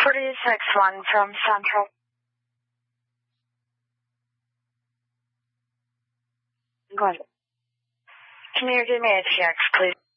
46-1 from Central. Good. Can you give me a TX, please?